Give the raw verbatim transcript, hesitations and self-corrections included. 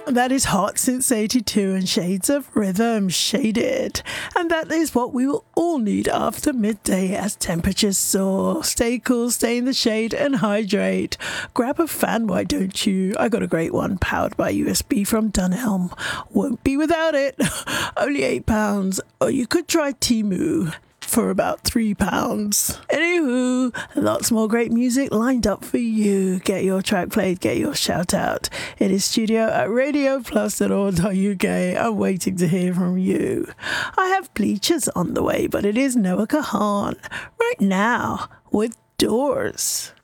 That is Hot Since eighty-two and Shades of Rhythm, Shaded. And that is what we will all need after midday as temperatures soar. Stay cool, stay in the shade and hydrate. Grab a fan, why don't you? I got a great one powered by U S B from Dunelm. Won't be without it. Only eight pounds. Or you could try Temu for about three pounds. Anywho, lots more great music lined up for you. Get your track played, get your shout out. It is studio at radio plus dot org dot U K. I'm waiting to hear from you. I have Bleachers on the way, but it is Noah Kahan right now with Doors.